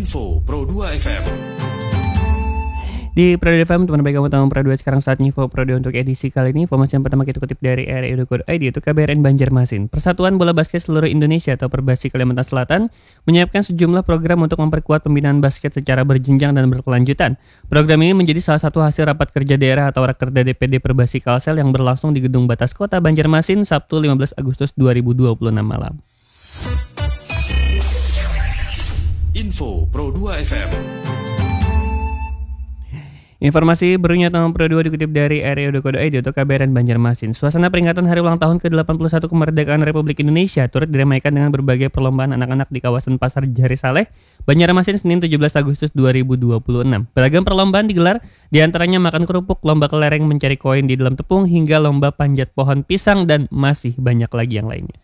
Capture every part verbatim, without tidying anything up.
Info Pro dua F M. Di Pro dua F M, teman baik kamu tahu Pro dua sekarang saatnya Info Pro dua untuk edisi kali ini. Informasi yang pertama kita kutip dari r i dot co dot i d itu K B R N Banjarmasin. Persatuan Bola Basket Seluruh Indonesia atau Perbasi Kalimantan Selatan menyiapkan sejumlah program untuk memperkuat pembinaan basket secara berjenjang dan berkelanjutan. Program ini menjadi salah satu hasil rapat kerja daerah atau Rakerda D P D Perbasi Kalsel yang berlangsung di Gedung Batas Kota Banjarmasin Sabtu lima belas Agustus dua ribu dua puluh enam malam. Info Pro dua F M. Informasi barunya tahun Pro dua dikutip dari r i dot co dot i d atau K B R N Banjarmasin. Suasana peringatan Hari Ulang Tahun ke delapan puluh satu kemerdekaan Republik Indonesia turut diramaikan dengan berbagai perlombaan anak-anak di kawasan Pasar Jari Saleh, Banjarmasin Senin tujuh belas Agustus dua ribu dua puluh enam. Beragam perlombaan digelar, diantaranya makan kerupuk, lomba kelereng mencari koin di dalam tepung, hingga lomba panjat pohon pisang, dan masih banyak lagi yang lainnya.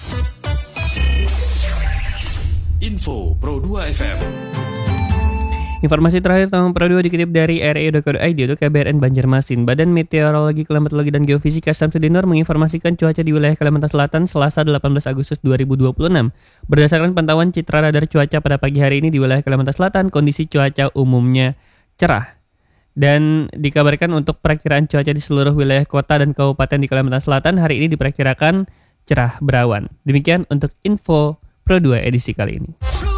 Info Pro dua F M. Informasi terakhir tahun Pro dua dikutip dari r i dot co dot i d atau K B R N Banjarmasin. Badan Meteorologi, Klimatologi, dan Geofisika Samsudin Nur menginformasikan cuaca di wilayah Kalimantan Selatan Selasa delapan belas Agustus dua ribu dua puluh enam. Berdasarkan pantauan citra radar cuaca pada pagi hari ini di wilayah Kalimantan Selatan, kondisi cuaca umumnya cerah. Dan dikabarkan untuk perakiraan cuaca di seluruh wilayah kota dan kabupaten di Kalimantan Selatan hari ini diperkirakan cerah berawan. Demikian untuk Info Pro dua edisi kali ini.